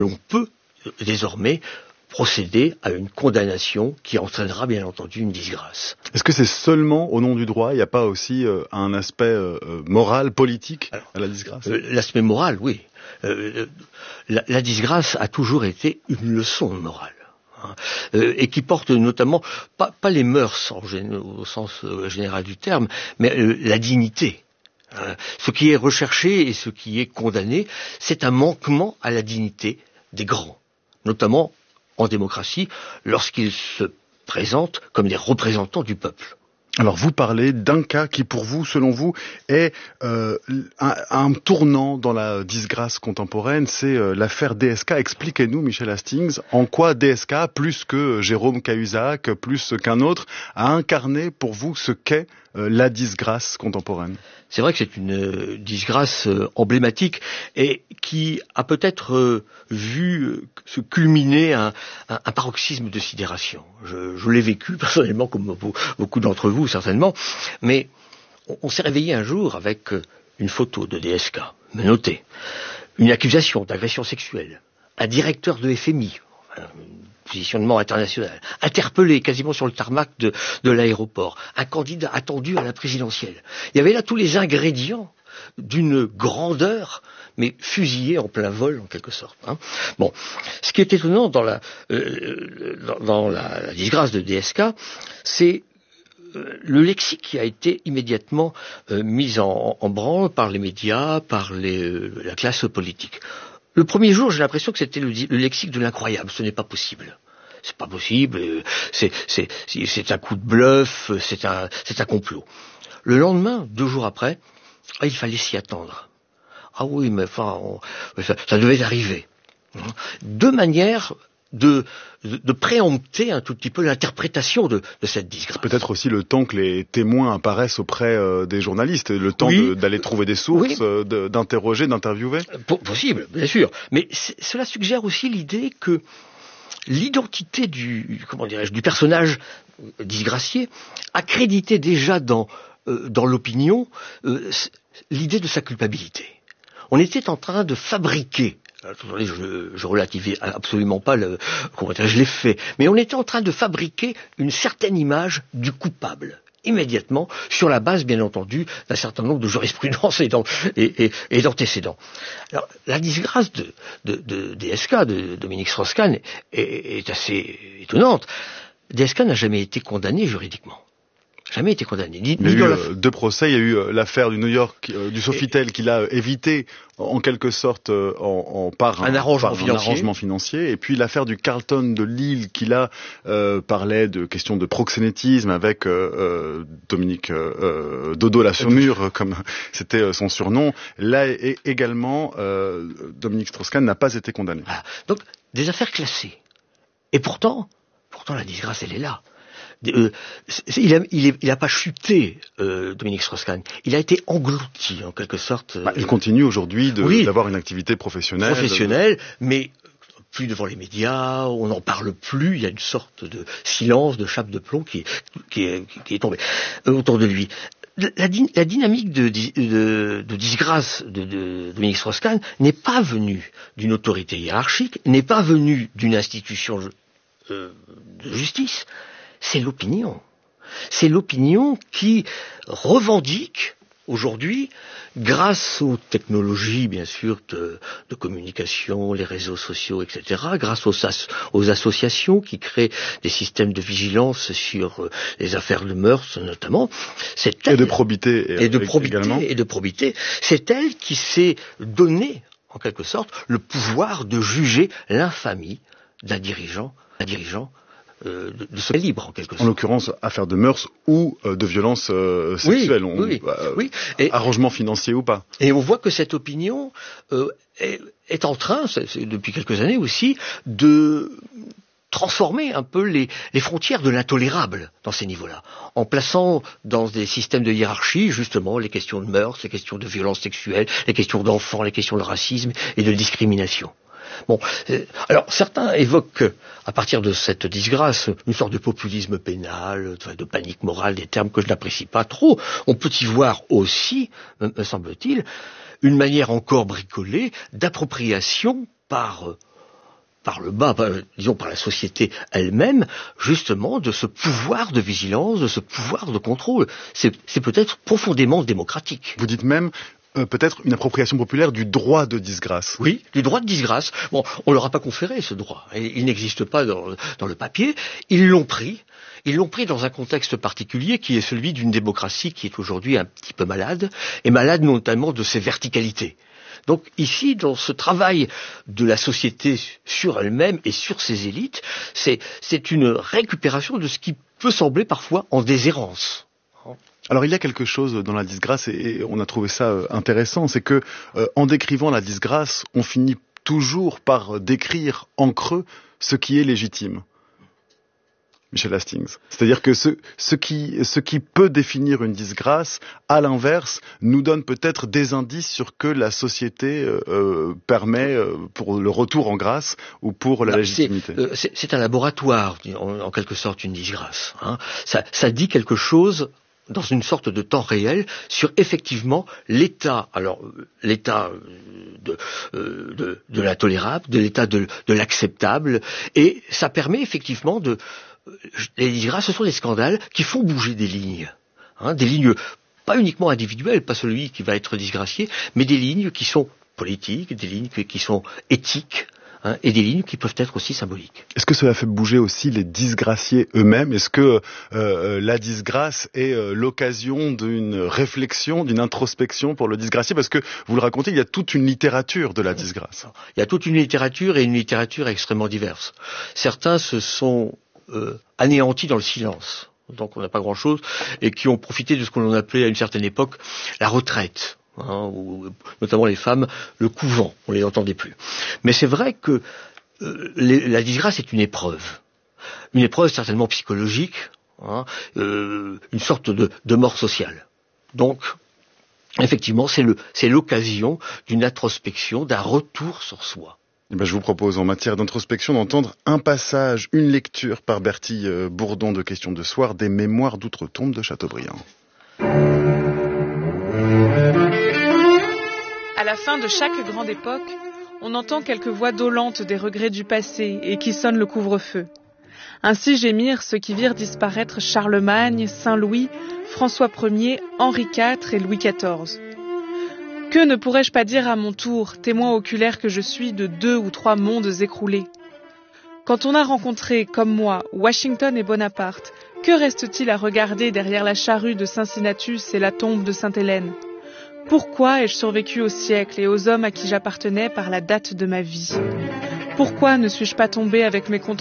l'on peut désormais procéder à une condamnation qui entraînera bien entendu une disgrâce. Est-ce que c'est seulement au nom du droit? Il n'y a pas aussi un aspect moral, politique à la disgrâce? L'aspect moral, oui. La disgrâce a toujours été une leçon morale. Et qui porte notamment, pas les mœurs au sens général du terme, mais la dignité. Ce qui est recherché et ce qui est condamné, c'est un manquement à la dignité des grands, notamment en démocratie, lorsqu'ils se présentent comme des représentants du peuple. Alors vous parlez d'un cas qui pour vous, selon vous, est un tournant dans la disgrâce contemporaine, c'est l'affaire DSK. Expliquez-nous, Michel Hastings, en quoi DSK, plus que Jérôme Cahuzac, plus qu'un autre, a incarné pour vous ce qu'est la disgrâce contemporaine. C'est vrai que c'est une disgrâce emblématique et qui a peut-être vu se culminer un paroxysme de sidération. Je l'ai vécu personnellement, comme beaucoup d'entre vous certainement, mais on s'est réveillé un jour avec une photo de DSK, menottée, une accusation d'agression sexuelle, un directeur de FMI, positionnement international, interpellé quasiment sur le tarmac de l'aéroport, un candidat attendu à la présidentielle. Il y avait là tous les ingrédients d'une grandeur, mais fusillée en plein vol en quelque sorte. Bon, ce qui est étonnant dans la disgrâce de DSK, c'est le lexique qui a été immédiatement mis en branle par les médias, par la classe politique. Le premier jour, j'ai l'impression que c'était le lexique de l'incroyable. Ce n'est pas possible. C'est pas possible. C'est un coup de bluff. C'est un complot. Le lendemain, 2 jours après, il fallait s'y attendre. Ah oui, mais enfin, ça devait arriver. 2 manières de préempter un tout petit peu l'interprétation de cette disgrâce. C'est peut-être aussi le temps que les témoins apparaissent auprès des journalistes, le temps d'aller trouver des sources, d'interroger, d'interviewer. Possible, bien sûr. Mais cela suggère aussi l'idée que l'identité du personnage disgracié accréditait déjà dans l'opinion l'idée de sa culpabilité. On était en train de fabriquer. Attendez, je relativise absolument pas je l'ai fait. Mais on était en train de fabriquer une certaine image du coupable, immédiatement, sur la base, bien entendu, d'un certain nombre de jurisprudences et d'antécédents. Alors, la disgrâce de DSK, de Dominique Strauss-Kahn, est assez étonnante. DSK n'a jamais été condamné juridiquement. Jamais été condamné. Il y a eu 2 procès. Il y a eu l'affaire du New York, du Sofitel, qu'il a évité en quelque sorte par un arrangement financier. Et puis l'affaire du Carlton de Lille, qui là parlait de questions de proxénétisme avec Dominique Dodo la Saumure, comme c'était son surnom. Là également, Dominique Strauss-Kahn n'a pas été condamné. Voilà. Donc des affaires classées. Et pourtant la disgrâce, elle est là. Il n'a pas chuté, Dominique Strauss-Kahn. Il a été englouti, en quelque sorte. Il continue aujourd'hui d'avoir une activité professionnelle. Mais plus devant les médias, on n'en parle plus. Il y a une sorte de silence, de chape de plomb qui est tombée autour de lui. La dynamique de disgrâce de Dominique Strauss-Kahn n'est pas venue d'une autorité hiérarchique, n'est pas venue d'une institution de justice. C'est l'opinion. C'est l'opinion qui revendique aujourd'hui, grâce aux technologies, bien sûr, de communication, les réseaux sociaux, etc., grâce aux associations qui créent des systèmes de vigilance sur les affaires de mœurs, notamment. Et de probité. Et de probité. C'est elle qui s'est donné, en quelque sorte, le pouvoir de juger l'infamie d'un dirigeant de ce libre, en quelque sorte. En l'occurrence, affaire de mœurs ou de violence sexuelle. Oui. Arrangement financier ou pas. Et on voit que cette opinion est en train, depuis quelques années aussi, de transformer un peu les frontières de l'intolérable dans ces niveaux-là, en plaçant dans des systèmes de hiérarchie, justement, les questions de mœurs, les questions de violence sexuelle, les questions d'enfants, les questions de racisme et de discrimination. Bon, alors certains évoquent, à partir de cette disgrâce, une sorte de populisme pénal, de panique morale, des termes que je n'apprécie pas trop. On peut y voir aussi, me semble-t-il, une manière encore bricolée d'appropriation par par le bas, disons par la société elle-même, justement de ce pouvoir de vigilance, de ce pouvoir de contrôle. C'est peut-être profondément démocratique. Vous dites même peut-être une appropriation populaire du droit de disgrâce. Oui, du droit de disgrâce. Bon, on leur a pas conféré ce droit. Il n'existe pas dans le papier. Ils l'ont pris. Ils l'ont pris dans un contexte particulier qui est celui d'une démocratie qui est aujourd'hui un petit peu malade, et malade notamment de ses verticalités. Donc ici, dans ce travail de la société sur elle-même et sur ses élites, c'est une récupération de ce qui peut sembler parfois en déshérence. Alors il y a quelque chose dans la disgrâce, et on a trouvé ça intéressant, c'est que en décrivant la disgrâce, on finit toujours par décrire en creux ce qui est légitime. Michel Hastings. C'est-à-dire que ce qui peut définir une disgrâce, à l'inverse, nous donne peut-être des indices sur que la société permet pour le retour en grâce ou pour la légitimité. C'est un laboratoire, en quelque sorte, une disgrâce. Hein. Ça dit quelque chose dans une sorte de temps réel sur effectivement l'état de l'intolérable, de l'état de l'acceptable, et ça permet effectivement les disgrâces, ce sont des scandales qui font bouger des lignes, des lignes pas uniquement individuelles, pas celui qui va être disgracié, mais des lignes qui sont politiques, des lignes qui sont éthiques, et des lignes qui peuvent être aussi symboliques. Est-ce que cela fait bouger aussi les disgraciés eux-mêmes ? Est-ce que la disgrâce est l'occasion d'une réflexion, d'une introspection pour le disgracié ? Parce que, vous le racontez, il y a toute une littérature de la disgrâce. Il y a toute une littérature, et une littérature extrêmement diverse. Certains se sont anéantis dans le silence, donc on n'a pas grand-chose, et qui ont profité de ce qu'on appelait à une certaine époque la retraite. Où, notamment les femmes, le couvent, on les entendait plus. Mais c'est vrai que la disgrâce est une épreuve certainement psychologique, une sorte de mort sociale. Donc, effectivement, c'est l'occasion d'une introspection, d'un retour sur soi. Je vous propose, en matière d'introspection, d'entendre un passage, une lecture par Bertille Bourdon de Questions de Soir, des Mémoires d'Outre-Tombe de Chateaubriand. À la fin de chaque grande époque, on entend quelques voix dolentes des regrets du passé et qui sonnent le couvre-feu. Ainsi gémirent ceux qui virent disparaître Charlemagne, Saint-Louis, François Ier, Henri IV et Louis XIV. Que ne pourrais-je pas dire à mon tour, témoin oculaire que je suis de 2 ou 3 mondes écroulés ? Quand on a rencontré, comme moi, Washington et Bonaparte, que reste-t-il à regarder derrière la charrue de Cincinnatus et la tombe de Sainte-Hélène ? Pourquoi ai-je survécu aux siècles et aux hommes à qui j'appartenais par la date de ma vie ? Pourquoi ne suis-je pas tombé avec mes